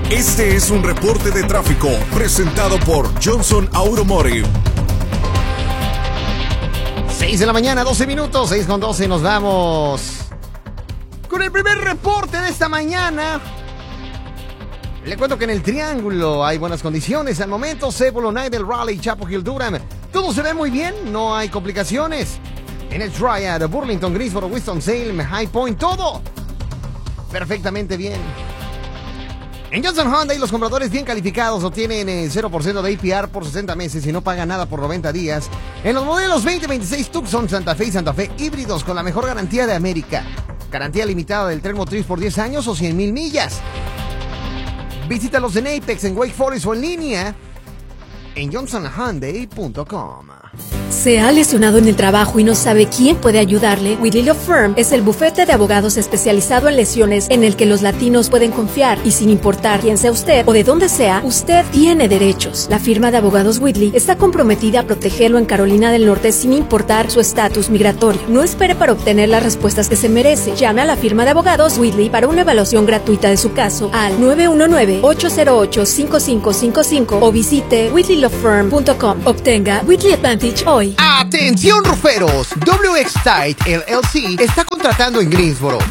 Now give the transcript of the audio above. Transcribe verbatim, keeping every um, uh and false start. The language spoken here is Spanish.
Este es un reporte de tráfico presentado por Johnson Automotive. seis de la mañana, doce minutos, seis con doce, nos vamos con el primer reporte de esta mañana. Le cuento que en el Triángulo hay buenas condiciones al momento. Zebulon, Idle, Raleigh, Chapel Hill, Durham, todo se ve muy bien, no hay complicaciones. En el Triad, Burlington, Greensboro, Winston-Salem, High Point, todo perfectamente bien. En Johnson Hyundai, los compradores bien calificados obtienen el cero por ciento de A P R por sesenta meses y no pagan nada por noventa días. En los modelos veinte veintiséis Tucson, Santa Fe y Santa Fe híbridos con la mejor garantía de América. Garantía limitada del tren motriz por diez años o cien mil millas. Visítalos en Apex, en Wake Forest o en línea en johnson hyundai punto com. ¿Se ha lesionado en el trabajo y no sabe quién puede ayudarle? Whitley Law Firm es el bufete de abogados especializado en lesiones en el que los latinos pueden confiar y sin importar quién sea usted o de dónde sea, usted tiene derechos. La firma de abogados Whitley está comprometida a protegerlo en Carolina del Norte sin importar su estatus migratorio. No espere para obtener las respuestas que se merece. Llame a la firma de abogados Whitley para una evaluación gratuita de su caso al nueve uno nueve, ocho cero ocho, cinco cinco cinco cinco o visite whitley law firm punto com. Obtenga Whitley Advantage hoy. ¡Atención, ruferos! W X Tide L L C está contratando en Greensboro.